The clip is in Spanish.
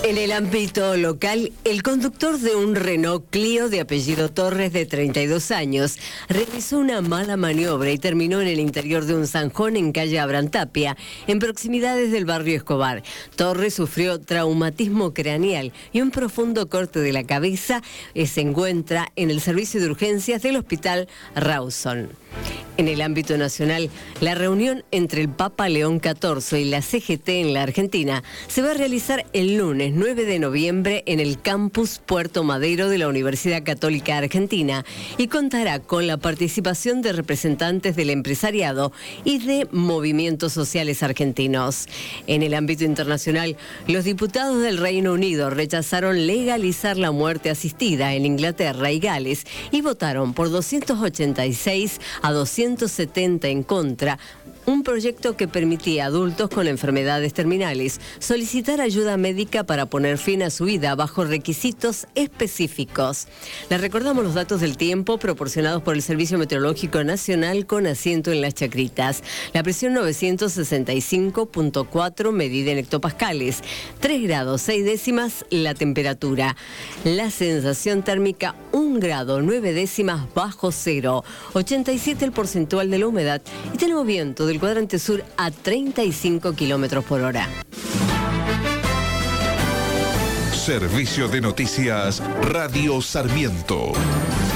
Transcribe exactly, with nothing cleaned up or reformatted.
En el ámbito local, el conductor de un Renault Clio de apellido Torres, de treinta y dos años, realizó una mala maniobra y terminó en el interior de un zanjón en calle Abrantapia, en proximidades del barrio Escobar. Torres sufrió traumatismo craneal y un profundo corte de la cabeza. Se encuentra en el servicio de urgencias del hospital Rawson. En el ámbito nacional, la reunión entre el Papa León catorce y la C G T en la Argentina se va a realizar el lunes nueve de noviembre en el campus Puerto Madero de la Universidad Católica Argentina y contará con la participación de representantes del empresariado y de movimientos sociales argentinos. En el ámbito internacional, los diputados del Reino Unido rechazaron legalizar la muerte asistida en Inglaterra y Gales y votaron por doscientos ochenta y seis a doscientos setenta en contra, un proyecto que permitía a adultos con enfermedades terminales solicitar ayuda médica para poner fin a su vida bajo requisitos específicos. Les recordamos los datos del tiempo proporcionados por el Servicio Meteorológico Nacional con asiento en Las Chacritas. La presión novecientos sesenta y cinco punto cuatro medida en hectopascales, tres grados seis décimas la temperatura. La sensación térmica un grado nueve décimas bajo cero, ochenta y siete el porcentual de la humedad y tenemos viento del cuadrante sur a treinta y cinco kilómetros por hora. Servicio de Noticias Radio Sarmiento.